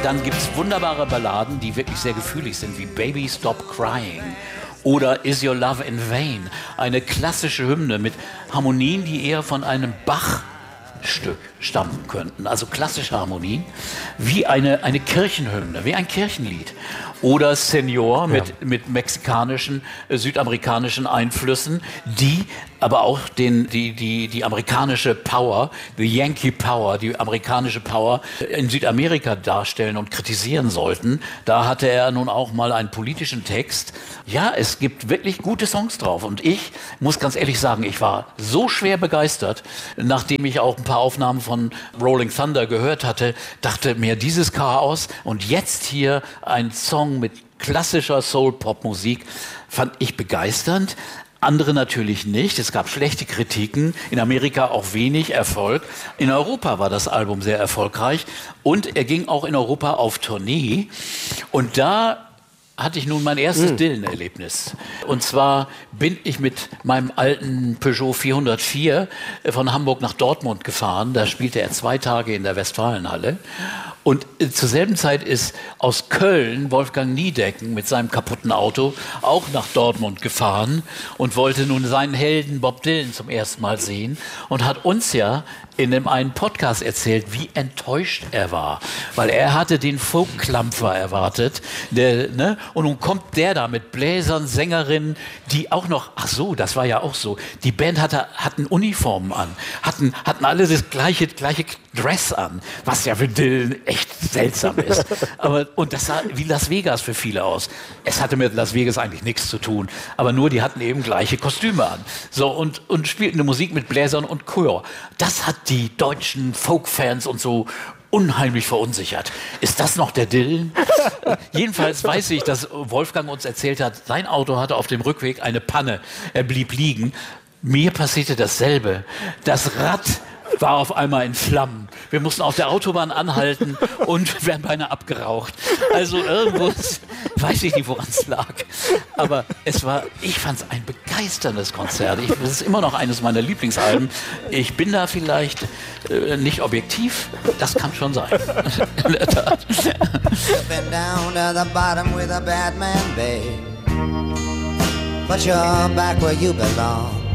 dann gibt es wunderbare Balladen, die wirklich sehr gefühlig sind, wie Baby Stop Crying oder Is Your Love in Vain? Eine klassische Hymne mit Harmonien, die eher von einem Bach-Stück stammen könnten. Also klassische Harmonien, wie eine Kirchenhymne, wie ein Kirchenlied. Oder Senor mit mexikanischen, südamerikanischen Einflüssen, die aber auch die amerikanische Power, die Yankee Power, die amerikanische Power in Südamerika darstellen und kritisieren sollten. Da hatte er nun auch mal einen politischen Text. Ja, es gibt wirklich gute Songs drauf. Und ich muss ganz ehrlich sagen, ich war so schwer begeistert, nachdem ich auch ein paar Aufnahmen von Rolling Thunder gehört hatte, dachte mir, dieses Chaos und jetzt hier ein Song mit klassischer Soul-Pop-Musik fand ich begeisternd. Andere natürlich nicht. Es gab schlechte Kritiken. In Amerika auch wenig Erfolg. In Europa war das Album sehr erfolgreich. Und er ging auch in Europa auf Tournee. Und da hatte ich nun mein erstes Dylan-Erlebnis. Und zwar bin ich mit meinem alten Peugeot 404 von Hamburg nach Dortmund gefahren. Da spielte er 2 Tage in der Westfalenhalle. Und zur selben Zeit ist aus Köln Wolfgang Niedecken mit seinem kaputten Auto auch nach Dortmund gefahren und wollte nun seinen Helden Bob Dylan zum ersten Mal sehen und hat uns ja in dem einen Podcast erzählt, wie enttäuscht er war. Weil er hatte den Folkklampfer erwartet. Und nun kommt der da mit Bläsern, Sängerinnen, die auch noch, ach so, das war ja auch so, die Band hatten Uniformen an, hatten alle das gleiche Dress an, was ja für Dylan echt seltsam ist. Und das sah wie Las Vegas für viele aus. Es hatte mit Las Vegas eigentlich nichts zu tun, aber nur die hatten eben gleiche Kostüme an. So, und spielten eine Musik mit Bläsern und Chor. Das hat die deutschen Folk-Fans und so unheimlich verunsichert. Ist das noch der Dylan? Jedenfalls weiß ich, dass Wolfgang uns erzählt hat, sein Auto hatte auf dem Rückweg eine Panne. Er blieb liegen. Mir passierte dasselbe. Das Rad war auf einmal in Flammen. Wir mussten auf der Autobahn anhalten und werden beinahe abgeraucht. Also irgendwo, weiß ich nicht, woran es lag. Aber ich fand es ein begeisterndes Konzert. Es ist immer noch eines meiner Lieblingsalben. Ich bin da vielleicht nicht objektiv. Das kann schon sein. In der Tat. Been down to the bottom with a bad man, babe. But you're back where you belong.